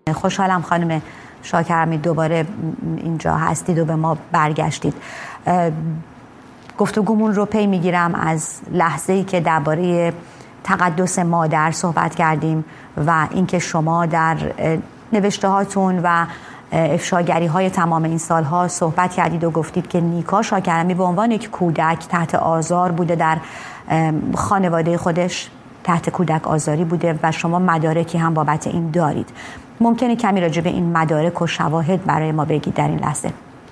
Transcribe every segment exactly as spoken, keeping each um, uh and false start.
خوشحالم خانم شاکرمی دوباره اینجا هستید و به ما برگشتید. گفتگومون رو پی میگیرم از لحظه‌ای که درباره تقدس مادر صحبت کردیم و اینکه شما در نوشته هاتون و افشاگری های تمام این سالها صحبت کردید و گفتید که نیکا شاکرمی به عنوان یک کودک تحت آزار بوده، در خانواده خودش تحت کودک آزاری بوده و شما مدارکی هم بابت این دارید. ممکنه کمی راجع به این مدارک و شواهد برای ما بگید در این لحظه؟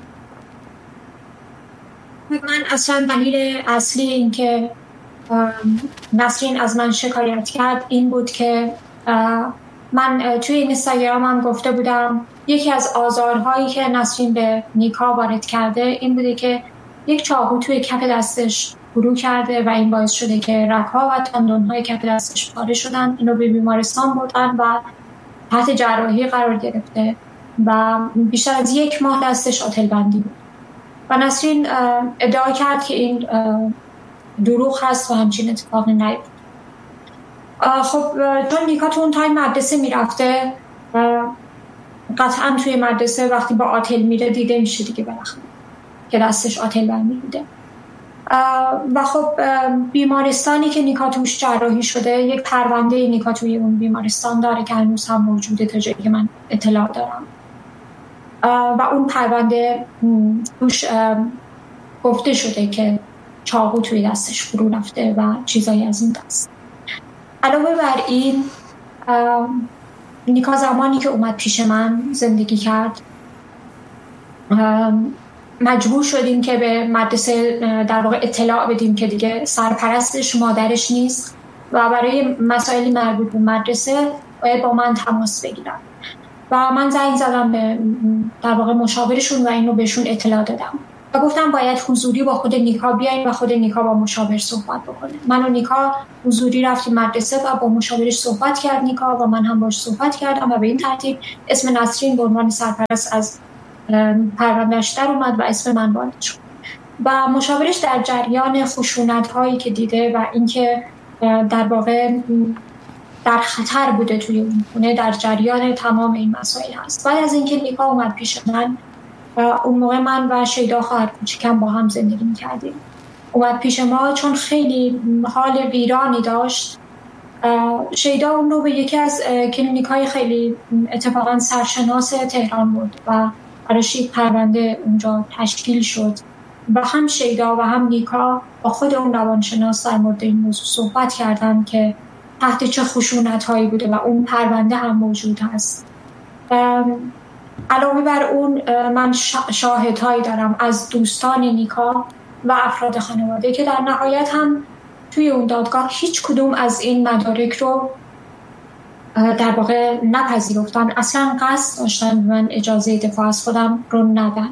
من اصلا دلیل اصلی این که نسرین از من شکایت کرد این بود که من توی اینستاگرام هم گفته بودم یکی از آزارهایی که نسرین به نیکا وارد کرده این بوده که یک چاقو توی کف دستش فرو کرده و این باعث شده که رگ‌ها و تاندون‌های کف دستش پاره شدن. اینو به بیمارستان بردن و تحت جراحی قرار گرفته و بیشتر از یک ماه دستش آتل بندی بود و نسرین ادعا کرد که این دروغ هست و همچین اتفاقی نیفتاد. خب چون نیکا تو اون تایم مدرسه میرفته، قطعا توی مدرسه وقتی با آتل میره دیده میشه دیگه بالاخره که دستش آتل بندی بوده. و خب بیمارستانی که نیکا توش جراحی شده یک پرونده نیکا توی اون بیمارستان داره که هنوز هم موجوده تا جایی که من اطلاع دارم و اون پرونده توش گفته شده که چاقو توی دستش فرو رفته و چیزایی از این دست. علاوه بر این نیکا زمانی که اومد پیش من زندگی کرد مجبور شدیم که به مدرسه در واقع اطلاع بدیم که دیگه سرپرستش مادرش نیست و برای مسائلی مربوط به مدرسه باید با من تماس بگیرن و من زنگ زدم به در واقع مشاورشون و اینو بهشون اطلاع دادم و گفتم باید حضوری با خود نیکا بیاین و خود نیکا با مشاور صحبت بکنه. من و نیکا حضوری رفتیم مدرسه و با مشاورش صحبت کرد نیکا و من هم باش صحبت کردم و به این ترتیب اسم نسرین به عنوان سرپرست از پروندهش در اومد و اسم من وارد شد و مشاورش در جریان خشونت هایی که دیده و اینکه در واقع در خطر بوده توی اون خونه در جریان تمام این مسائل هست. بعد از اینکه نیکا اومد پیش من، اون موقع من و شیدا خواهر کوچیکم با هم زندگی می‌کردیم، اومد پیش ما چون خیلی حال ویرانی داشت. شیدا اون رو به یکی از کلینیک‌های خیلی اتفاقا سرشناس تهران برد و براش یک پرونده اونجا تشکیل شد و هم شیدا و هم نیکا با خود اون روانشناس در مورد این موضوع صحبت کردن که تحت چه خشونت‌هایی بوده و اون پرونده هم موجود هست. علاوه بر اون من شاهدهایی دارم از دوستان نیکا و افراد خانواده که در نهایت هم توی اون دادگاه هیچ کدوم از این مدارک رو در واقع نپذیرفتن، اصلا قصد داشتن من اجازه دفاع از خودم رو ندن.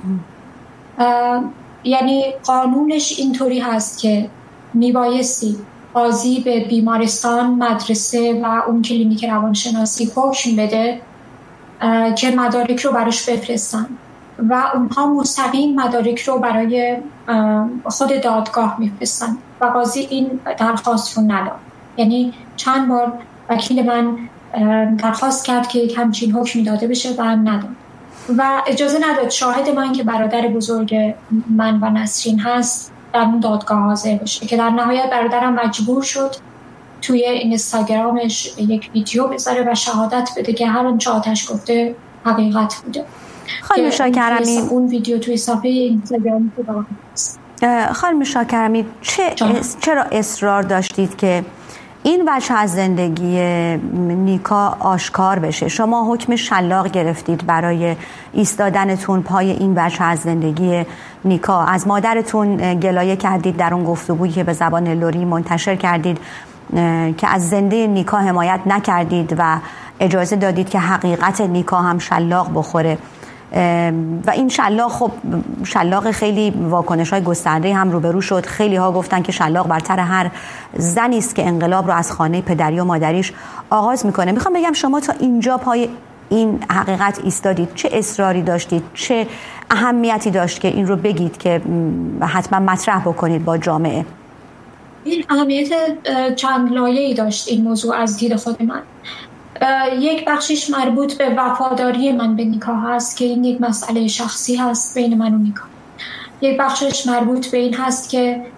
یعنی قانونش اینطوری هست که میبایستی قاضی به بیمارستان، مدرسه و اون کلینیک روانشناسی حکم بده که مدارک رو براش بفرستن و اونها مستقیم مدارک رو برای خود دادگاه میفرستن و قاضی این درخواست رو نداد. یعنی چند بار وکیل من درخواست کرد که یک همچین حکمی داده بشه و نداد و اجازه نداد شاهد من که برادر بزرگ من و نسرین هست در اون دادگاه حاضر بشه که در نهایت برادرم مجبور شد توی اینستاگرامش یک ویدیو بذاره و شهادت بده که هر اون چه آتش گفته حقیقت بوده. خانم شاکرمی اون ویدیو توی صفحه اینستاگرام هست. خانم شاکرمی چه اس... چرا اصرار داشتید که این وجه از زندگی نیکا آشکار بشه؟ شما حکم شلاق گرفتید برای ایستادنتون پای این وجه از زندگی نیکا. از مادرتون گلایه کردید در اون گفتگویی که به زبان لوری منتشر کردید که از زنده نیکا حمایت نکردید و اجازه دادید که حقیقت نیکا هم شلاق بخوره و این شلاق خب شلاق خیلی واکنش‌های گسترده هم روبرو شد. خیلی ها گفتن که شلاق برتر هر زنی است که انقلاب رو از خانه پدری و مادریش آغاز میکنه. میخوام بگم شما تا اینجا پای این حقیقت ایستادید، چه اصراری داشتید، چه اهمیتی داشت که این رو بگید که حتما مطرح بکنید با جامعه؟ این اهمیت چند لایه‌ای داشت این موضوع از دید خود من. یک بخشش مربوط به وفاداری من به نیکا هست که این یک مسئله شخصی هست بین من و نیکا. یک بخشش مربوط به این هست که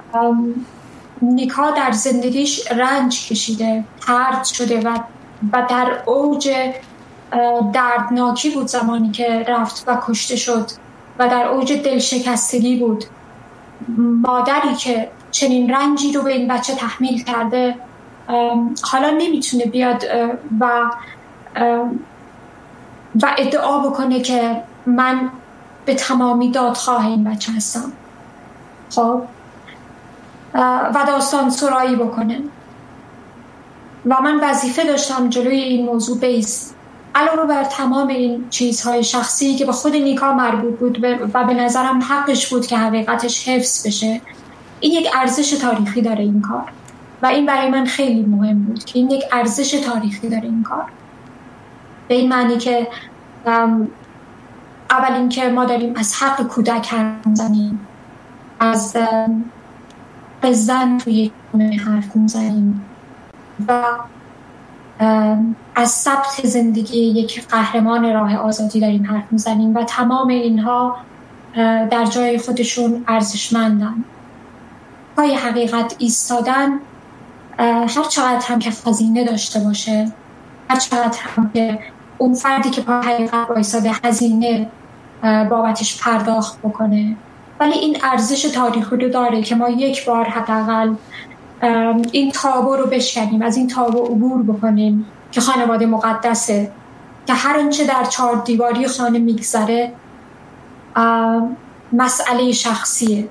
نیکا در زندگیش رنج کشیده، طرد شده و و در اوج دردناکی بود زمانی که رفت و کشته شد و در اوج دلشکستگی بود. مادری که چنین رنجی رو به این بچه تحمیل کرده حالا نمیتونه بیاد و و ادعا بکنه که من به تمامی دادخواه این بچه هستم، خب، و داستان سرایی بکنه. و من وظیفه داشتم جلوی این موضوع بیست علاوه بر تمام این چیزهای شخصی که به خود نیکا مربوط بود و به نظرم حقش بود که حقیقتش حفظ بشه. این یک ارزش تاریخی داره این کار و این برای من خیلی مهم بود که این یک ارزش تاریخی داره این کار، به این معنی که اول این که ما داریم از حق کودک حرف میزنیم، از زن توی حرف میزنیم و از ثبت زندگی یک قهرمان راه آزادی داریم حرف میزنیم و تمام اینها در جای خودشون ارزشمندن. پای حقیقت ایستادن هر چقدر هم که خزینه داشته باشه، هر چقدر هم که اون فردی که پای حقیقت ایستاده هزینه بابتش پرداخت بکنه، ولی این ارزش تاریخی رو داره که ما یک بار حداقل این تابو رو بشکنیم، از این تابو عبور بکنیم که خانواده مقدسه، که هر آنچه در چهار دیواری خانه میگذره مسئله شخصیه.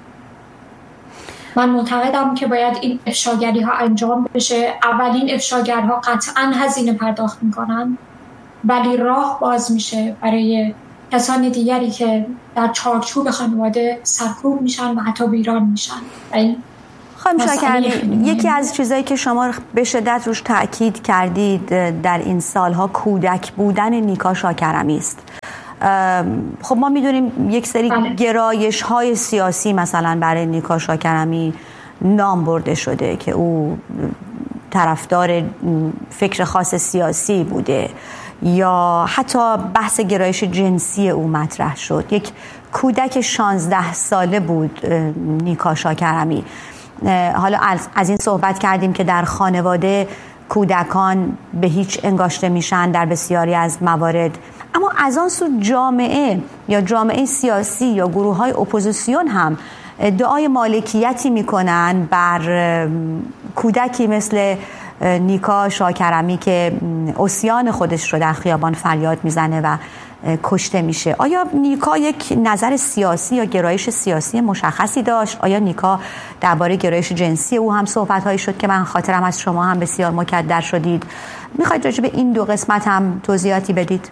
من معتقدم که باید این افشاگری ها انجام بشه. اولین افشاگرها قطعا هزینه پرداخت میکنن، ولی راه باز میشه برای کسان دیگری که در چارچوب خانواده سرکوب میشن و حتی ویران میشن. خانم شاکرمی، یکی از چیزایی که شما به شدت روش تأکید کردید در این سالها کودک بودن نیکا شاکرمی است. خب ما میدونیم یک سری گرایش های سیاسی مثلا برای نیکا شاکرمی نام برده شده که او طرفدار فکر خاص سیاسی بوده یا حتی بحث گرایش جنسی او مطرح شد. یک کودک شانزده ساله بود نیکا شاکرمی. حالا از این صحبت کردیم که در خانواده کودکان به هیچ انگاشته میشن در بسیاری از موارد، اما از آن سو جامعه یا جامعه سیاسی یا گروه های اپوزیسیون هم ادعای مالکیتی میکنن بر کودکی مثل نیکا شاکرمی که عصیان خودش رو در خیابان فریاد میزنه و کشته میشه. آیا نیکا یک نظر سیاسی یا گرایش سیاسی مشخصی داشت؟ آیا نیکا درباره گرایش جنسی او هم صحبت‌هایی شد که من خاطرم از شما هم بسیار مکدر شدید؟ میخواید راجع به این دو قسمت هم توضیحاتی بدید؟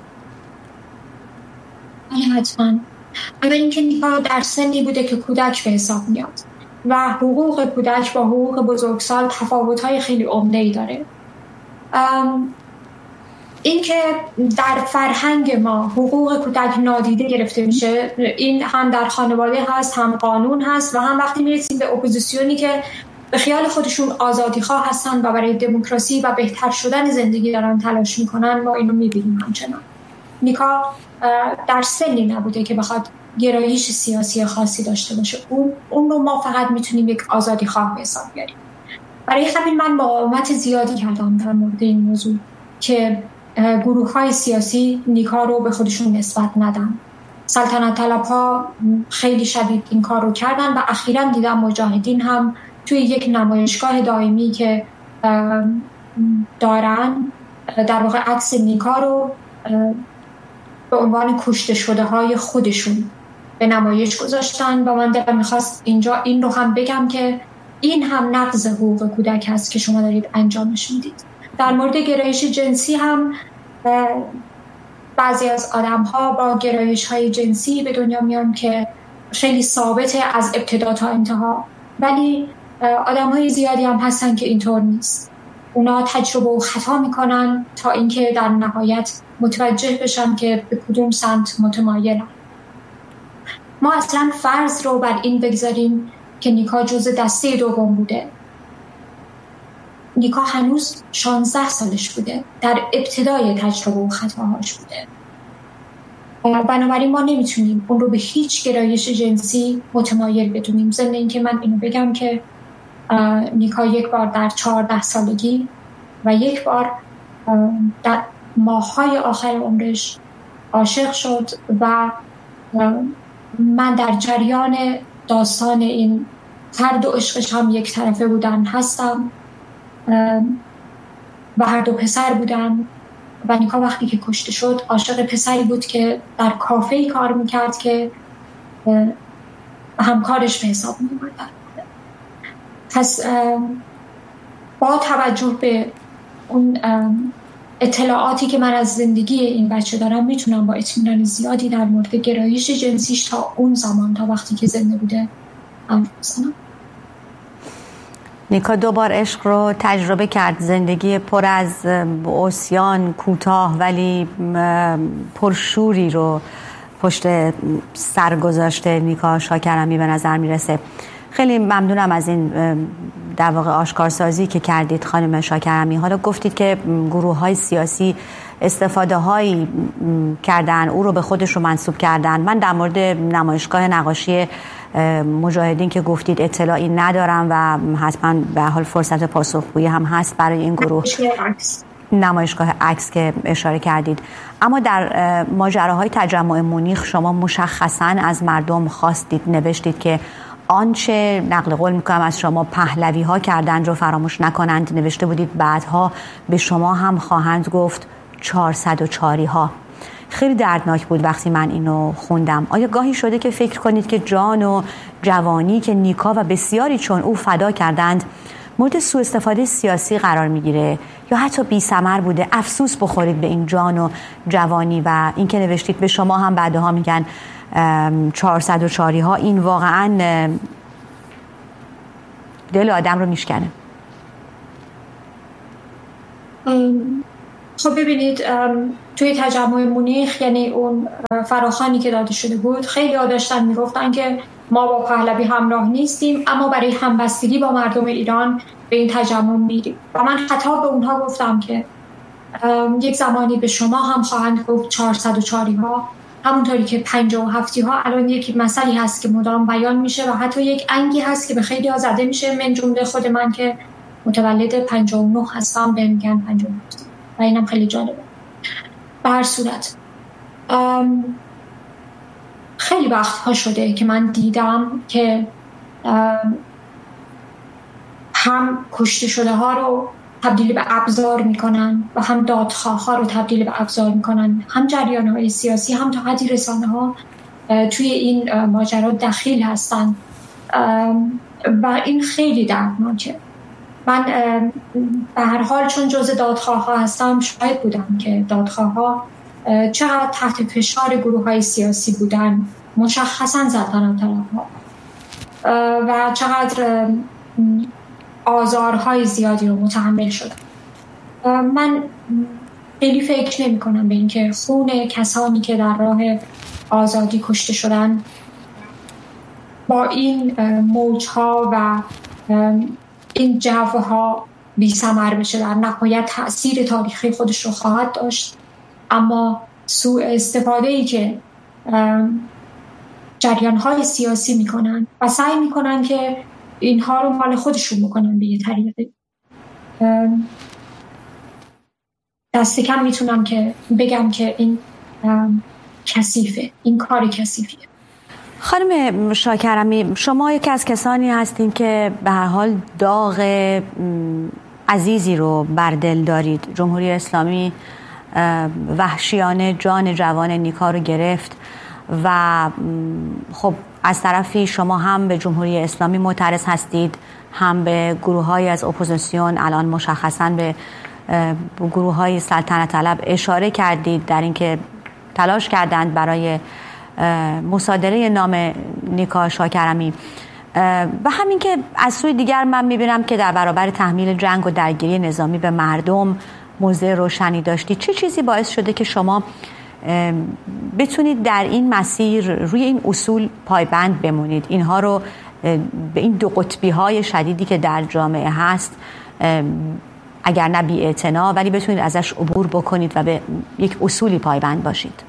حتما. اول اینکه نیکا در سنی بوده که کودک به حساب میاد و حقوق کودک با حقوق بزرگسال تفاوت‌های خیلی عمده‌ای داره. این که در فرهنگ ما حقوق کودک نادیده گرفته میشه، این هم در خانواده هست، هم قانون هست و هم وقتی میرسیم به اپوزیسیونی که به خیال خودشون آزادیخواه هستن و برای دموکراسی و بهتر شدن زندگی دارن تلاش میکنن، ما اینو میبینیم. همچنان نیکا در سنی نبوده که بخواد گرایش سیاسی خاصی داشته باشه. اون اون رو ما فقط میتونیم یک آزادیخواه به حساب بیاریم. برای همین من مقاومت زیادی کردم در مورد این موضوع که گروه های سیاسی نیکا رو به خودشون نسبت ندن. سلطنت طلب ها خیلی شدید این کار رو کردن و اخیراً دیدم مجاهدین هم توی یک نمایشگاه دائمی که دارن در واقع عکس نیکا رو به عنوان کشته شده های خودشون به نمایش گذاشتن و من دلم میخواست اینجا این رو هم بگم که این هم نقض حقوق کودک هست که شما دارید انجامش میدید. در مورد گرایش جنسی هم بعضی از آدم ها با گرایش های جنسی به دنیا میان که خیلی ثابته از ابتدا تا انتها، ولی آدم های زیادی هم هستن که اینطور نیست. اونا تجربه و خطا میکنن تا اینکه در نهایت متوجه بشن که به کدوم سمت متمایلن. ما اصلا فرض رو بر این بگذاریم که نیکا جزء دسته دوم بوده نیکا هنوز شانزده سالش بوده، در ابتدای تجربه و خطاهاش بوده. بنابراین ما نمیتونیم اون رو به هیچ گرایش جنسی متمایل بدونیم. ضمن اینکه من اینو بگم که نیکا یک بار در چهارده سالگی و یک بار در ماه‌های آخر عمرش عاشق شد و من در جریان داستان این هر دو عشقش هم یک طرفه بودن هستم و هر دو پسر بودن و نیکا وقتی که کشته شد عاشق پسری بود که در کافه‌ای کار میکرد که همکارش به حساب می‌اومد. پس با توجه به اون اطلاعاتی که من از زندگی این بچه دارم میتونم با اطمینان زیادی در مورد گرایش جنسیش تا اون زمان، تا وقتی که زنده بوده حرف بزنم. نیکا دو بار عشق رو تجربه کرد، زندگی پر از عصیان کوتاه ولی پرشوری رو پشت سر گذاشته نیکا شاکرمی به نظر میرسه. خیلی ممنونم از این در واقع آشکارسازی که کردید خانم شاکرمی. حالا گفتید که گروه های سیاسی استفاده هایی کردن، او رو به خودش رو منسوب کردن. من در مورد نمایشگاه نقاشی مجاهدین که گفتید اطلاعی ندارم و حتما به حال فرصت پاسخگویی هم هست برای این گروه. نمایشگاه عکس که اشاره کردید. اما در ماجراهای تجمع مونیخ شما مشخصاً از مردم خواستید، نوشتید که آنچه نقل قول میکنم از شما پهلوی ها کردند رو فراموش نکنند. نوشته بودید بعدها به شما هم خواهند گفت چهارصد و چاری ها. خیلی دردناک بود وقتی من اینو خوندم. آیا گاهی شده که فکر کنید که جان و جوانی که نیکا و بسیاری چون او فدا کردند مورد سوء استفاده سیاسی قرار میگیره یا حتی بی ثمر بوده؟ افسوس بخورید به این جان و جوانی. و این که نوشتید به شما هم بعدها میگن چهارصد و چاری ها، این واقعا دل آدم رو میشکنه. خب ببینید، توی تجمع مونیخ، یعنی اون فراخوانی که داده شده بود، خیلی ها داشتن میگفتن که ما با پهلوی همراه نیستیم اما برای همبستگی با مردم ایران به این تجمع میریم. و من خطاب به اونها گفتم که یک زمانی به شما هم خواهند گفت چهارصد و چاری ها، همونطوری که پنجاه و هفتی ها الان یک مسئله هست که مدام بیان میشه و حتی یک انگی هست که به خیلی ها زده میشه، من جمله خود من که متولد پنجاه و نه هستم به میگن پنجاه و هفت و اینم خیلی جالبه. به هر صورت خیلی وقت ها شده که من دیدم که هم کشته شده ها رو تبدیل به ابزار میکنن و هم دادخواه ها رو تبدیل به ابزار میکنن، هم جریان های سیاسی هم تا حدی رسانه ها توی این ماجرا دخیل هستن و این خیلی دردناکه. من به هر حال چون جزء دادخواه ها هستم شاهد بودم که دادخواه ها چقدر تحت فشار گروه های سیاسی بودن، مشخصا زدن طرف ها و چقدر آزارهای زیادی رو متحمل شدم. من خیلی فکر نمی کنم به اینکه خون کسانی که در راه آزادی کشته شدن با این موجها و این جوها بی ثمر بشه. در نهایت تأثیر تاریخی خودش رو خواهد داشت، اما سوء استفاده‌ای که جریان‌های سیاسی میکنن و سعی میکنن که اینها رو مال خودشون بکنن به یه طریقی، دست کم میتونم که بگم که این کثیفه، این کار کثیفیه. خانم شاکرمی، شما یکی از کسانی هستین که به هر حال داغ عزیزی رو بر دل دارید. جمهوری اسلامی وحشیانه جان جوان نیکا رو گرفت و خب از طرفی شما هم به جمهوری اسلامی معترض هستید، هم به گروه‌های از اپوزیسیون، الان مشخصاً به گروه‌های سلطنت طلب اشاره کردید در اینکه تلاش کردند برای مصادره نام نیکا شاکرمی و همین که از سوی دیگر من می‌بینم که در برابر تحمیل جنگ و درگیری نظامی به مردم موضع روشنی داشتید. چه چیزی باعث شده که شما بتونید در این مسیر روی این اصول پایبند بمونید، اینها رو به این دو قطبی های شدیدی که در جامعه هست اگر نه بی‌اعتنا ولی بتونید ازش عبور بکنید و به یک اصولی پایبند باشید؟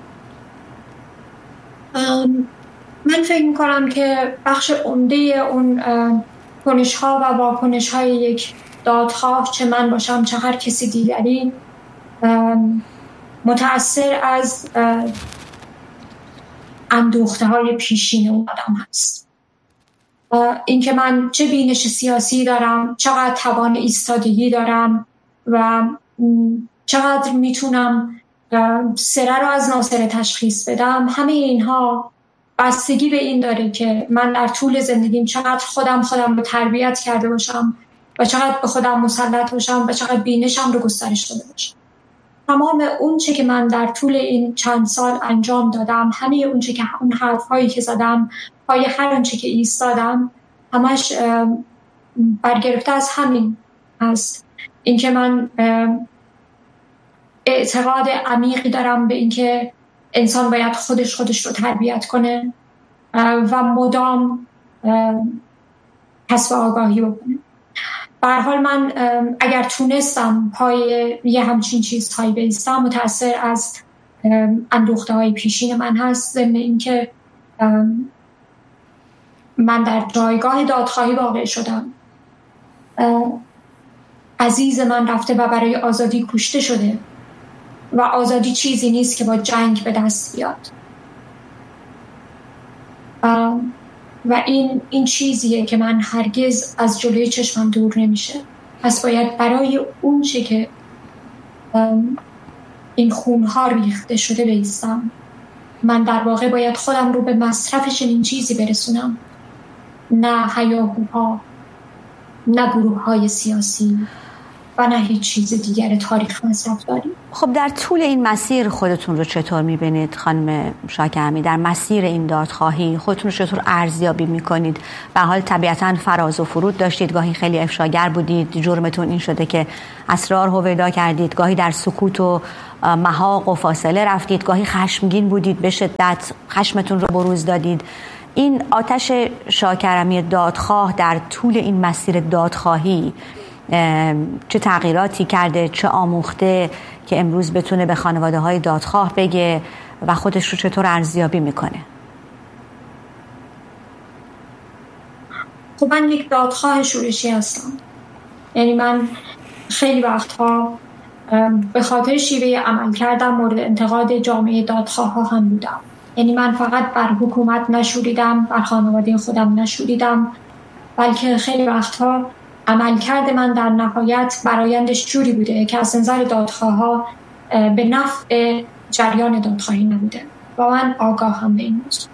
من فکر میکنم که بخش عمده اون کنش ها و واکنش های یک دادخواه، چه من باشم چه هر کسی دیگری، متأثر از اندوخته های پیشین اون آدم هست. اینکه من چه بینش سیاسی دارم، چقدر توان ایستادگی دارم و چقدر میتونم سره رو از ناسره تشخیص بدم، همه اینها بستگی به این داره که من در طول زندگیم چقدر خودم خودم رو تربیت کرده باشم و چقدر به خودم مسلط باشم و چقدر بینشم رو گسترش داده باشم. تمام اون چه که من در طول این چند سال انجام دادم، همه اون چه که اون حرفایی که زدم، پای هر اون چه که ایستادم، همش برگرفته از همین هست. اینکه من اعتقاد عمیقی دارم به اینکه انسان باید خودش خودش رو تربیت کنه و مدام کسب آگاهی بکنه. به هر حال من اگر تونستم پای یه همچین چیزهایی بایستم، متأثر از اندوخته های پیشین من هست، ضمن اینکه من در جایگاه دادخواهی واقع شدم. عزیز من رفته و برای آزادی کشته شده و آزادی چیزی نیست که با جنگ به دست بیاد و این این چیزیه که من هرگز از جلوی چشمم دور نمیشه. پس باید برای اون چه که این خونها ریخته شده بایستم. من در واقع باید خودم رو به مصرف چنین چیزی برسونم، نه هیاهوها، نه گروه‌های سیاسی و نه هیچ چیز دیگر تاریخ مصرف داریم. خب در طول این مسیر خودتون رو چطور می‌بینید خانم شاکرمی؟ در مسیر این دادخواهی خودتون رو چطور ارزیابی می‌کنید؟ به حال طبیعتاً فراز و فرود داشتید، گاهی خیلی افشاگر بودید، جرمتون این شده که اسرار هویدا کردید، گاهی در سکوت و محاق و فاصله رفتید، گاهی خشمگین بودید، به شدت خشمتون رو بروز دادید. این آتش شاکرمی دادخواه در طول این مسیر دادخواهی چه تغییراتی کرده، چه آموخته که امروز بتونه به خانواده های دادخواه بگه و خودش رو چطور ارزیابی میکنه؟ خب من یک دادخواه شورشی هستم. یعنی من خیلی وقتها به خاطر شیوه عمل کردم مورد انتقاد جامعه دادخواه ها هم بودم. یعنی من فقط بر حکومت نشوریدم، بر خانواده خودم نشوریدم، بلکه خیلی وقتها عملکرد من در نهایت برآیندش جوری بوده که از نظر دادخواه‌ها به نفع جریان دادخواهی نبوده و من آگاهم به این موضوع.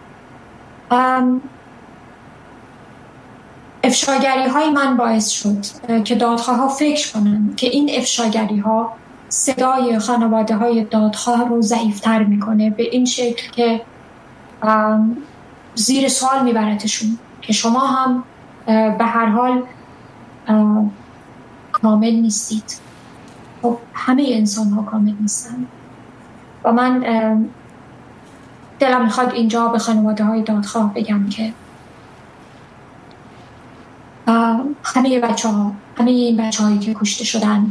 افشاگری های من باعث شد که دادخواه‌ها فکر کنن که این افشاگری ها صدای خانواده های دادخواه رو ضعیفتر میکنه، به این شکل که زیر سوال میبرتشون که شما هم به هر حال کامل نیستید. خب همه انسان ها کامل نیستن و من دلم میخواد اینجا به خانواده های دادخواه بگم که همه بچه ها همه این بچه هایی که کشته شدن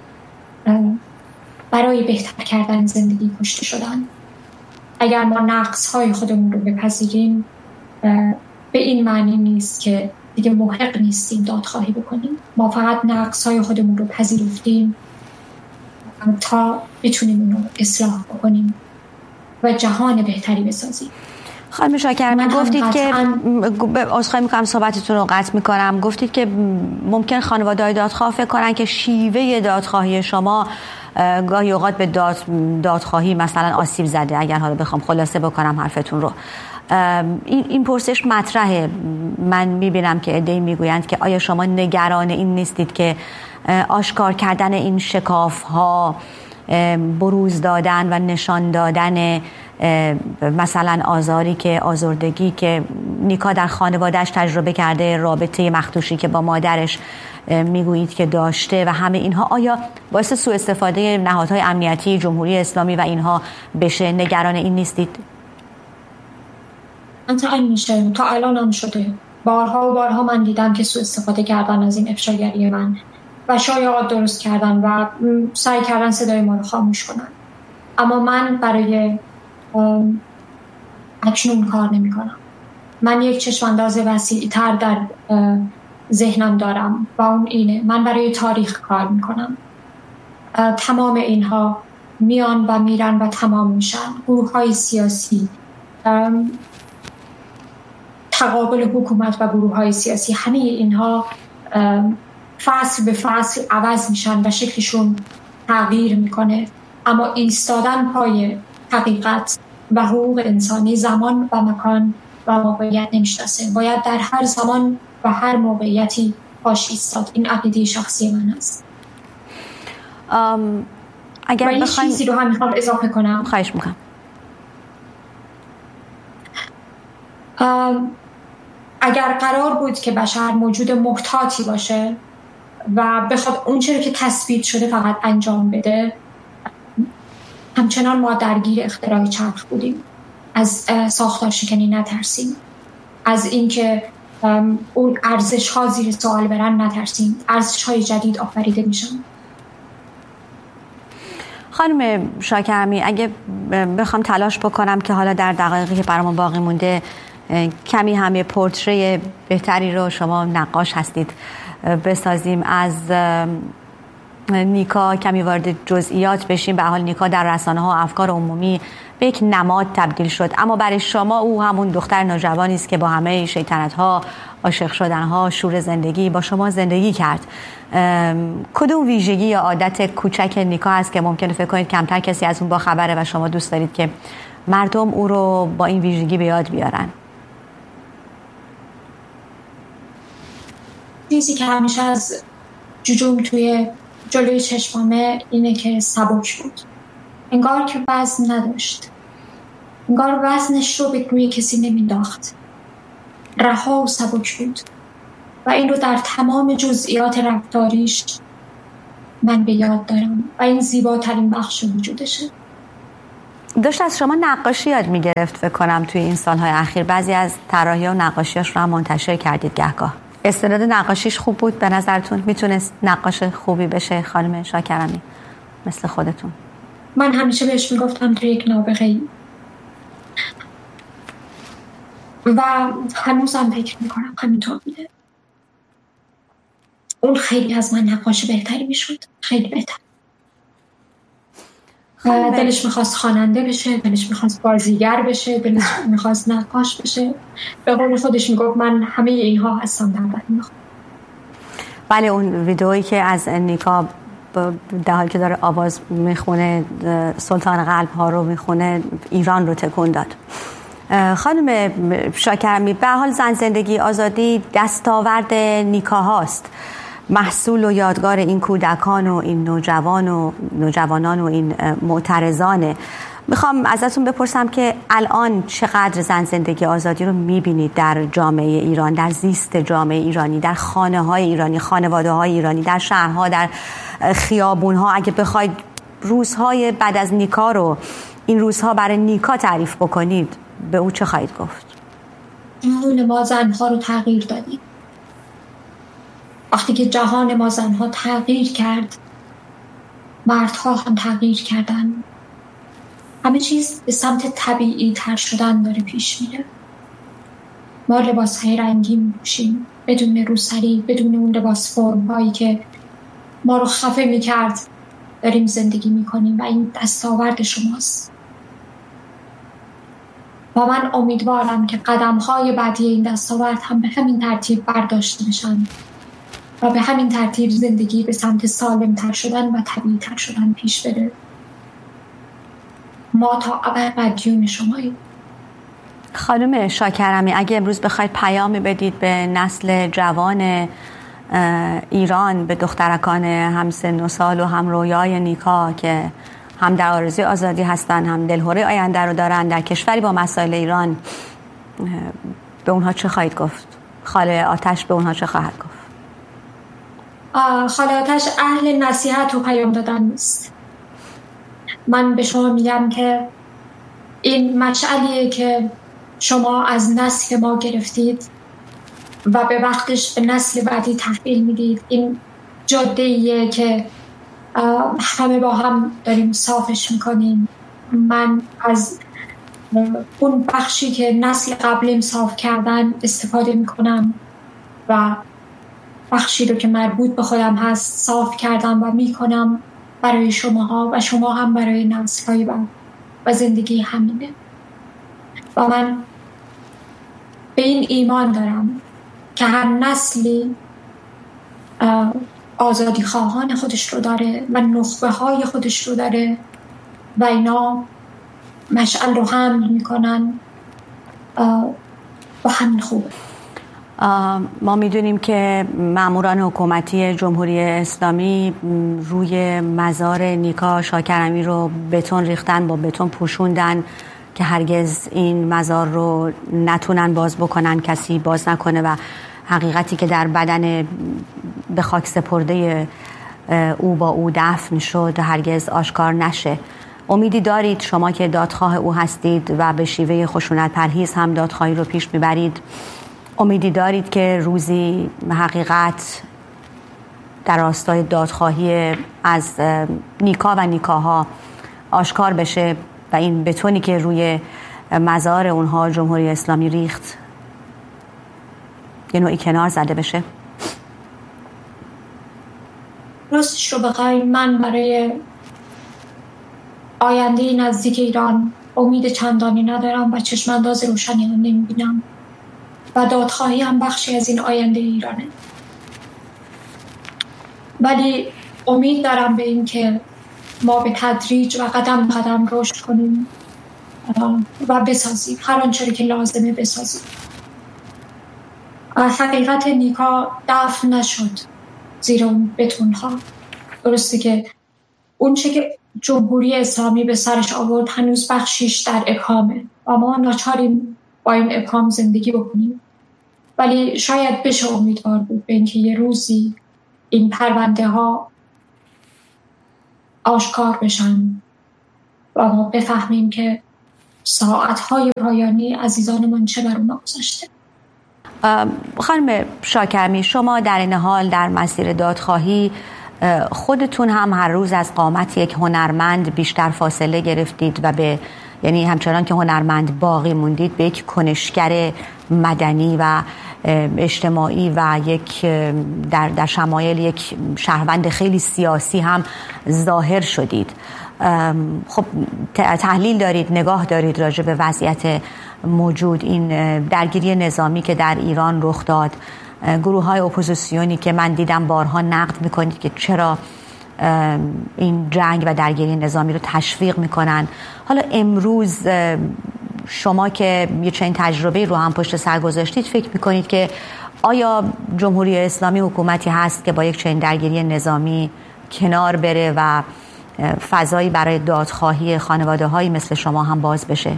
برای بهتر کردن زندگی کشته شدن. اگر ما نقص های خودمون رو بپذیریم، به این معنی نیست که دیگه محق نیستیم دادخواهی بکنیم. ما فقط نقص های خودمون رو پذیرفتیم تا بتونیم اون رو اصلاح بکنیم و جهان بهتری بسازیم. خانم شاکرمی گفتید که عذرخواهی میکنم صحبتتون رو قطع میکنم، گفتید که ممکن خانواده های دادخواه فکر کنن که شیوه دادخواهی شما گاهی اوقات به داد دادخواهی مثلا آسیب زده، اگر حالا بخوام خلاصه بکنم حرفتون رو. این این پرسش مطرحه. من میبینم که عده‌ای میگویند که آیا شما نگران این نیستید که آشکار کردن این شکاف ها، بروز دادن و نشان دادن مثلا آزاری که آزردگی که نیکا در خانوادهش تجربه کرده، رابطه مخدوشی که با مادرش میگویید که داشته و همه اینها، آیا باعث سوء استفاده نهادهای امنیتی جمهوری اسلامی و اینها بشه؟ نگران این نیستید؟ انتقال میشه، تا الان هم شده. بارها و بارها من دیدم که سوء استفاده کردن از این افشاگری من و شایعات درست کردن و سعی کردن صدای ما رو خاموش کنن. اما من برای اکنون کار نمی کنم. من یک چشمانداز وسیع تر در ذهنم دارم و اون اینه: من برای تاریخ کار می کنم. تمام اینها میان و میرن و تمام میشن. گروه های سیاسی، تقابل حکومت و گروه های سیاسی، همه اینها فصل به فصل عوض میشن و شکلشون تغییر میکنه، اما ایستادن پای حقیقت و حقوق انسانی زمان و مکان و موقعیت نمیشناسه. باید در هر زمان و هر موقعیتی پاش ایستاد. این عقیده شخصی من است. ام اگر و این بخوایم چیزی رو هم میخوام اضافه کنم. خواهش میکنم. اگر قرار بود که بشر موجود محتاطی باشه و بخواد اون چیزی که تثبیت شده فقط انجام بده، همچنان ما درگیر اختراع چرخ بودیم. از ساختار شکنی نترسیم، از اینکه اون ارزش ها زیر سوال برن نترسیم. ارزش های جدید آفریده میشن. خانم شاکرمی، اگه بخوام تلاش بکنم که حالا در دقایقی که برامون باقی مونده کمی همه پورتری بهتری رو، شما نقاش هستید، بسازیم از نیکا، کمی وارد جزئیات بشیم. به حال نیکا در رسانه ها و افکار عمومی به یک نماد تبدیل شد، اما برای شما او همون دختر نوجوانی است که با همه شیطنت ها، عاشق شدن ها، شور زندگی با شما زندگی کرد. کدوم ویژگی یا عادت کوچک نیکا هست که ممکنه فکر کنید کمتر کسی از اون با خبره و شما دوست دارید که مردم او رو با این ویژگی به یاد بیارن؟ چیزی که همیشه از جوجوم توی جلوی چشمامه اینه که سبک بود. انگار که وزن نداشت. انگار وزنش رو به روی کسی نمینداخت. رها و سبک بود و این رو در تمام جزئیات رفتاریش من به یاد دارم و این زیباترین بخش وجودشه. داشت از شما نقاشی یاد میگرفت فکر کنم توی این سالهای اخیر. بعضی از طراحی و نقاشیاش رو هم منتشر کردید گهگاه. استعداد نقاشیش خوب بود به نظرتون؟ میتونست نقاش خوبی بشه خانم شاکرمی مثل خودتون؟ من همیشه بهش میگفتم تو یک نابغه‌ای و هنوزم فکر میکنم همینطور میده. اون خیلی از من نقاش بهتری میشد، خیلی بهتر. دلش میخواست خواننده بشه، دلش میخواست بازیگر بشه، دلش میخواست نقاش بشه. به قول خودش میگفت من همه اینها هستم در بدن میخوام. بله، اون ویدئویی که از نیکا در حالی که داره آواز میخونه سلطان قلب ها رو میخونه ایران رو تکون داد. خانم شاکرمی، به حال زن زندگی آزادی دستاورد نیکا هاست، محصول و یادگار این کودکان و این نوجوان و نوجوانان و این معترضانه. میخوام ازتون بپرسم که الان چقدر زن زندگی آزادی رو میبینید در جامعه ایران، در زیست جامعه ایرانی، در خانه های ایرانی، خانواده های ایرانی، در شهرها، در خیابون ها؟ اگه بخواید روزهای بعد از نیکا رو این روزها برای نیکا تعریف بکنید به او چه خواهید گفت؟ جهان ما زنها رو تغییر دادیم. وقتی که جهان ما زنها تغییر کرد، مردها هم تغییر کردن. همه چیز به سمت طبیعی تر شدن داره پیش میره. ما لباس های رنگی میپوشیم بدون روسری، بدون اون لباس فرم هایی که ما رو خفه میکرد. داریم زندگی میکنیم و این دستاورد شماست. و من امیدوارم که قدم های بعدی این دستاورد هم به همین ترتیب برداشته بشن و به همین ترتیب زندگی به سمت سالم تر شدن و طبیعی تر شدن پیش بره. ما تا ابد مدیون شماییم. خانم شاکرمی، اگه امروز بخواید پیامی بدید به نسل جوان ایران، به دخترکان هم سن و سال و هم رویای نیکا که هم در آرزوی آزادی هستن، هم دلهوره آینده رو دارن در کشوری با مسائل ایران، به اونها چه خواهید گفت؟ خاله آتش به اونها چه خواهد گفت؟ خاله آتش اهل نصیحت و پیام دادن نیست. من به شما میگم که این مشعلیه که شما از نسل ما گرفتید و به وقتش به نسل بعدی تحویل میدید. این جاده‌ایه که همه با هم داریم صافش میکنیم. من از اون بخشی که نسل قبلیم صاف کردن استفاده میکنم و بخشی رو که مربوط به خودم هست صاف کردم و میکنم برای شماها و شما هم برای نسل‌های بعد و زندگی همینه. و من به این ایمان دارم که هر نسلی آزادی خواهان خودش رو داره و نخبه های خودش رو داره و اینا مشعل رو حمل میکنن و همین خوبه. ما میدونیم که ماموران حکومتی جمهوری اسلامی روی مزار نیکا شاکرمی رو بتون ریختن، با بتون پوشوندن که هرگز این مزار رو نتونن باز بکنن، کسی باز نکنه و حقیقتی که در بدن به خاک سپرده او با او دفن شد هرگز آشکار نشه. امیدی دارید شما که دادخواه او هستید و به شیوه خشونت پرهیز هم دادخواهی رو پیش میبرید، امیدی دارید که روزی حقیقت در راستای دادخواهی از نیکا و نیکاها آشکار بشه و این بتونی که روی مزار اونها جمهوری اسلامی ریخت یه نوعی کنار زده بشه؟ راستش رو بخوای من برای آینده نزدیک ایران امید چندانی ندارم و چشمانداز روشنی هم نمیبینم و دادخواهی هم بخشی از این آینده ایرانه، ولی امید دارم به این که ما به تدریج و قدم قدم رشد کنیم و بسازیم هر آنچه که لازمه بسازیم. حقیقت نیکا دفن نشد زیر اون بتونها. درسته که اون چه که جمهوری اسلامی به سرش آورد هنوز بخشیش در ابهامه و ما ناچاریم با این ابهام زندگی بکنیم، ولی شاید بشه امیدوار بود به اینکه یه روزی این پرونده ها آشکار بشن و ما بفهمیم که ساعتهای پایانی عزیزانمان چه بر اونا گذشته. خانم شاکرمی، شما در این حال در مسیر دادخواهی خودتون هم هر روز از قامت یک هنرمند بیشتر فاصله گرفتید و به یعنی همچنان که هنرمند باقی موندید به یک کنشگر مدنی و اجتماعی و یک در در شمایل یک شهروند خیلی سیاسی هم ظاهر شدید. خب تحلیل دارید، نگاه دارید راجع به وضعیت موجود، این درگیری نظامی که در ایران رخ داد، گروه های اپوزیسیونی که من دیدم بارها نقد میکنید که چرا این جنگ و درگیری نظامی رو تشویق میکنن. حالا امروز شما که یه چنین تجربه رو هم پشت سر گذاشتید، فکر میکنید که آیا جمهوری اسلامی حکومتی هست که با یک چنین درگیری نظامی کنار بره و فضایی برای دادخواهی خانواده هایی مثل شما هم باز بشه؟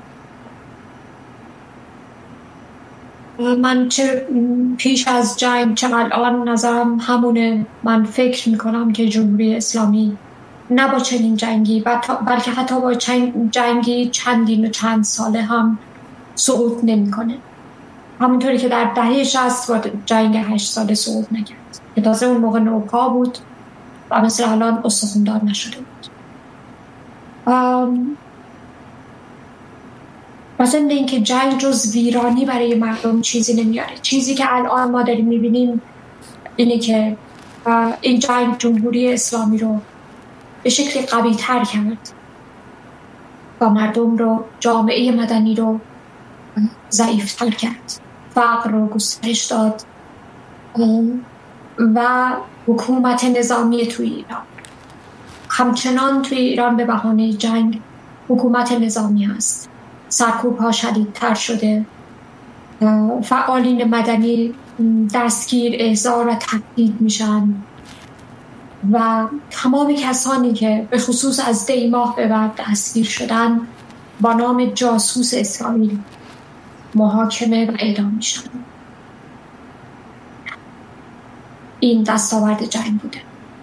من چه پیش از جنگ چه الان نظرم همونه. من فکر میکنم که جمهوری اسلامی نه با چنین جنگی بلکه حتی با جنگی چندین و چند ساله هم صعود نمی کنه، همونطوری که در دهه شصت با جنگ هشت ساله صعود نکرد که تازه اون موقع نوپا بود و مثل الان استخوندار نشده بود. مثلا این که جنگ جز ویرانی برای مردم چیزی نمیاره. چیزی که الان ما داریم میبینیم اینه که این جنگ جمهوری اسلامی رو به شکل قوی تر کرد و مردم رو، جامعه مدنی رو ضعیف تر کرد، فقر رو گسترش داد و حکومت نظامی توی ایران همچنان توی ایران به بهانه جنگ حکومت نظامی هست. سرکوب ها شدیدتر شده، فعالین مدنی دستگیر، احضار و تهدید میشن و تمام کسانی که به خصوص از دی ماه به بعد دستگیر شدن با نام جاسوس اسرائیل محاکمه و اعدام میشن. این دستاورد جنگ بوده.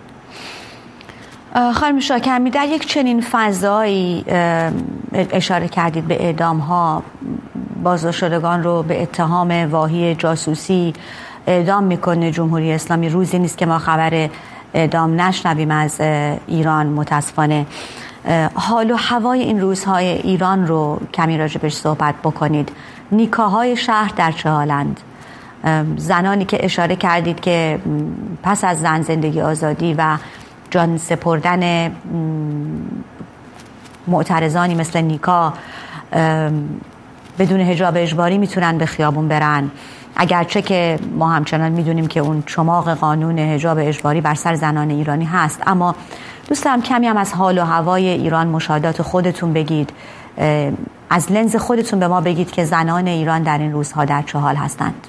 خانم شاکرمی، در یک چنین فضایی اشاره کردید به اعدام ها، بازداشت شدگان رو به اتهام واهی جاسوسی اعدام میکنه جمهوری اسلامی. روزی نیست که ما خبر اعدام نشنویم از ایران متاسفانه. حال و هوای این روزهای ایران رو کمی راجبش صحبت بکنید. نیکاهای شهر در چه حالند؟ زنانی که اشاره کردید که پس از زن زندگی آزادی و جان سپردن معترضانی مثل نیکا بدون حجاب اجباری میتونن به خیابون برن، اگرچه که ما همچنان میدونیم که اون چماق قانون حجاب اجباری بر سر زنان ایرانی هست. اما دوست دارم کمی هم از حال و هوای ایران، مشاهدات خودتون بگید، از لنز خودتون به ما بگید که زنان ایران در این روزها در چه حال هستند.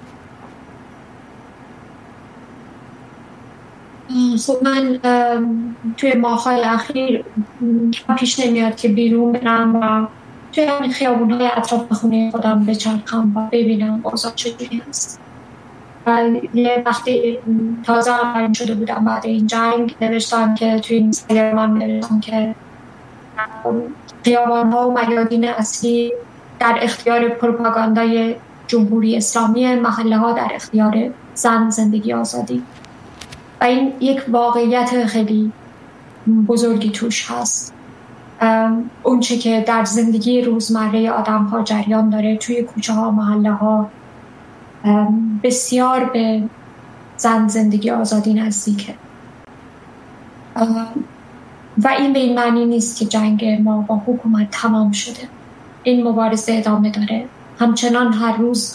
خب من توی ماه‌های اخیر پیش نمیاد که بیرون برم و توی همین خیابون‌های اطراف خونه خودم بچرخم و ببینم اوضاع چجوری هست. و یه وقتی تازه آمدن شده بودم بعد این جنگ، نوشتم که توی اینستاگرام نوشتم که خیابان‌ها و میادین اصلی در اختیار پروپاگاندای جمهوری اسلامی، محله‌ها در اختیار زن زندگی آزادی. و این یک واقعیت خیلی بزرگی توش هست. اون چه که در زندگی روزمره آدم ها جریان داره توی کوچه ها، محله ها، بسیار به زن زندگی آزادی نزدیکه. و این به این معنی نیست که جنگ ما با حکومت تمام شده. این مبارزه ادامه داره. همچنان هر روز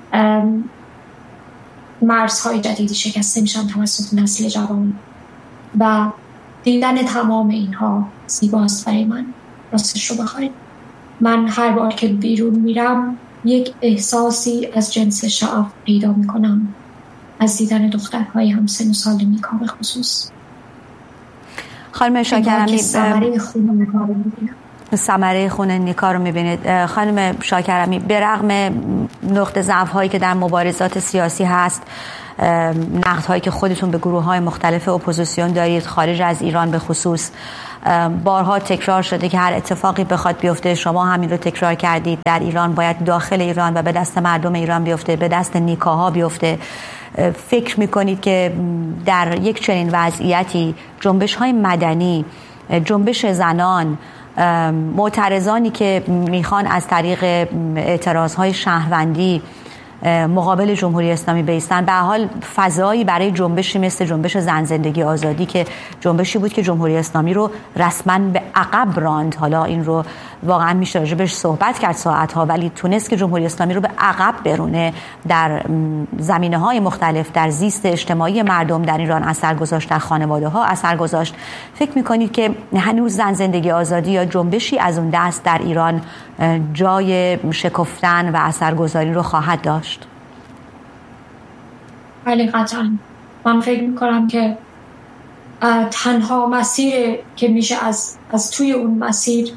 مرزهای جدیدی شکسته میشن توسط نسل جوان و دیدن تمام اینها زیباست برای من. راستش رو بخواید من هر بار که بیرون میرم یک احساسی از جنس شعف پیدا میکنم از دیدن دخترهای همسن و سال نیکا به خصوص. خانم شاکرمی ثمره خون نیکا رو میبینم. ثمره خون نیکا رو میبینید. خانم شاکرمی، به رغم نقطه ضعف هایی که در مبارزات سیاسی هست، نقد هایی که خودتون به گروه های مختلف اپوزیسیون دارید خارج از ایران به خصوص، بارها تکرار شده که هر اتفاقی بخواد بیفته، شما همین رو تکرار کردید، در ایران باید داخل ایران و به دست مردم ایران بیفته، به دست نیکاها بیفته. فکر میکنید که در یک چنین وضعیتی جنبش های مدنی، جنبش زنان، معترضانی که میخوان از طریق اعتراضهای شهروندی مقابل جمهوری اسلامی بیستن، به حال فضایی برای جنبشی مثل جنبش زن زندگی آزادی که جنبشی بود که جمهوری اسلامی رو رسما به عقب راند، حالا این رو واقعا میشه راجبش صحبت کرد ساعتها، ولی تونست که جمهوری اسلامی رو به عقب برونه، در زمینه‌های مختلف، در زیست اجتماعی مردم در ایران اثر گذاشت، در خانواده‌ها اثر گذاشت. فکر می‌کنید که هنوز زن زندگی آزادی یا جنبشی از اون دست در ایران جای شکفتن و اثرگذاری رو خواهد داشت؟ بله قطعا. من فکر می‌کنم که تنها مسیر که میشه از از توی اون مسیر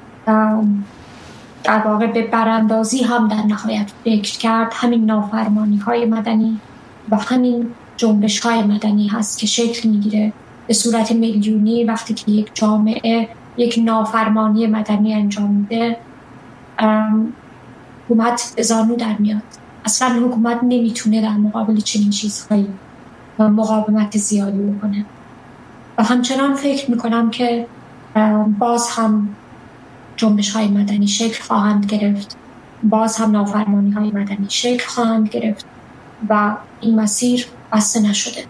در واقع به براندازی هم در نهایت فکر کرد، همین نافرمانی های مدنی و همین جنبش های مدنی هست که شکل میگیره به صورت میلیونی. وقتی که یک جامعه یک نافرمانی مدنی انجام میده، حکومت به زانو در میاد. اصلا حکومت نمیتونه در مقابل چنین چیزهایی مقاومت زیادی بکنه. و همچنان فکر میکنم که باز هم جنبش های مدنی شکل خواهند گرفت، باز هم نافرمانی های مدنی شکل خواهند گرفت و این مسیر بسته نشده.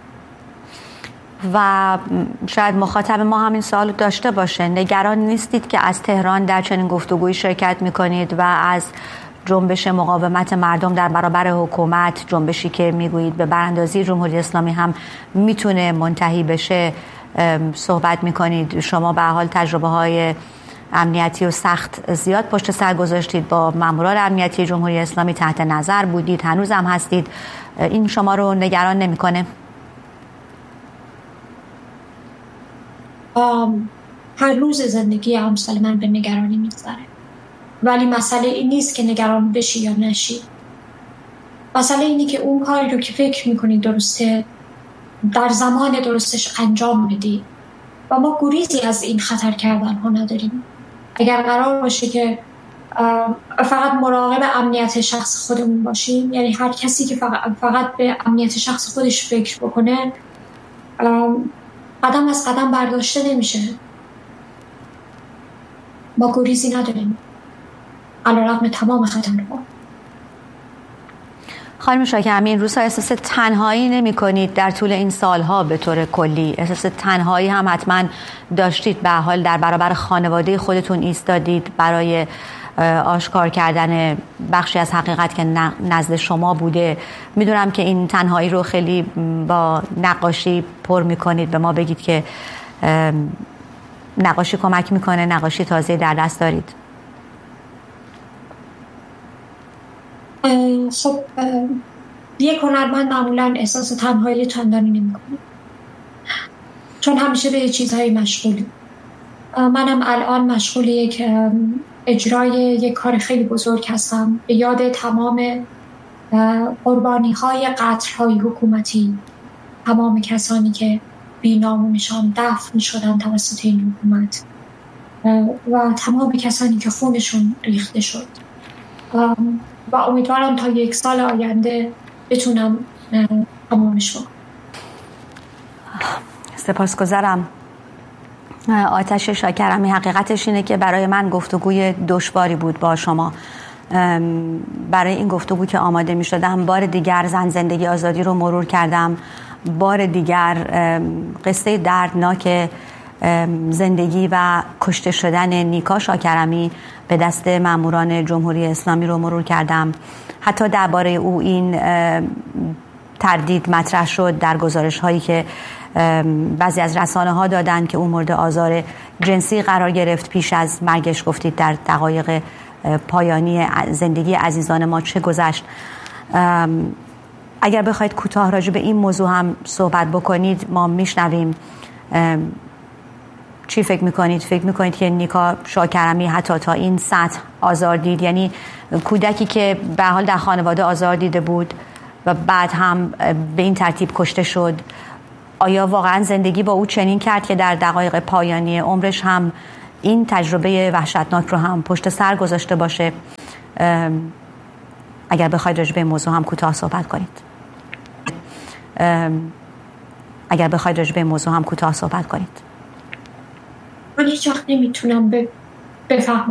و شاید مخاطب ما همین سوال داشته باشه، نگران نیستید که از تهران در چنین گفتگویی شرکت میکنید و از جنبش مقاومت مردم در برابر حکومت، جنبشی که میگویید به براندازی جمهوری اسلامی هم میتونه منتهی بشه، صحبت میکنید؟ شما به حال تجربه های امنیتی و سخت زیاد پشت سر گذاشتید، با ماموران امنیتی جمهوری اسلامی تحت نظر بودید، هنوز هم هستید. این شما رو نگران نمیکنه؟ هر روز زندگی امثال من به نگرانی میگذره، ولی مسئله این نیست که نگران بشی یا نشی. مسئله اینه که اون کاری رو که فکر میکنی درسته در زمان درستش انجام بدی و ما گریزی از این خطر کردن ها نداریم. اگر قرار باشه که فقط مراقب امنیت شخص خودمون باشیم. یعنی هر کسی که فقط, فقط به امنیت شخص خودش فکر بکنه قدم از قدم برداشته نمیشه. ما گریزی نداریم علیرغم تمام خطرها. خانم شاکرمی، این روزها احساس تنهایی نمی کنید؟ در طول این سالها به طور کلی احساس تنهایی هم حتما داشتید. به حال در برابر خانواده خودتون ایستادید برای آشکار کردن بخشی از حقیقت که نزد شما بوده. میدونم که این تنهایی رو خیلی با نقاشی پر میکنید. به ما بگید که نقاشی کمک میکنه؟ نقاشی تازه در دست دارید؟ خب یک هنرمند معمولا احساس تنهایی چندانی نمیکنه، چون همیشه به چیزهای مشغولی. منم الان مشغول یک اجرای یک کار خیلی بزرگ هستم به یاد تمام قربانی های قتل‌های حکومتی، تمام کسانی که بی‌نامونشان دفن شدن توسط این حکومت و تمام کسانی که خونشون ریخته شد و امیدوارم تا یک سال آینده بتونم تمامش کنم. سپاسگزارم. آتش شاکرمی، حقیقتش اینه که برای من گفتگوی دشواری بود با شما. برای این گفتگو که آماده می شدم بار دیگر زن زندگی آزادی رو مرور کردم، بار دیگر قصه دردناک زندگی و کشته شدن نیکا شاکرمی به دست ماموران جمهوری اسلامی رو مرور کردم. حتی درباره او این تردید مطرح شد در گزارش هایی که بعضی از رسانه ها دادن که او مورد آزار جنسی قرار گرفت پیش از مرگش. گفتید در دقایق پایانی زندگی عزیزان ما چه گذشت. اگر بخواید کوتاه راجع به این موضوع هم صحبت بکنید ما میشنویم. چی فکر میکنید؟ فکر میکنید که نیکا شاکرمی حتی تا این سطح آزار دید؟ یعنی کودکی که به حال در خانواده آزار دیده بود و بعد هم به این ترتیب کشته شد، آیا واقعا زندگی با او چنین کرد که در دقایق پایانی عمرش هم این تجربه وحشتناک رو هم پشت سر گذاشته باشه؟ اگر بخواید راجع به این موضوع هم کوتاه صحبت کنید. اگر بخواید راجع به این موضوع هم کوتاه صحبت کنید. من هیچ وقت نمیتونم بفهمم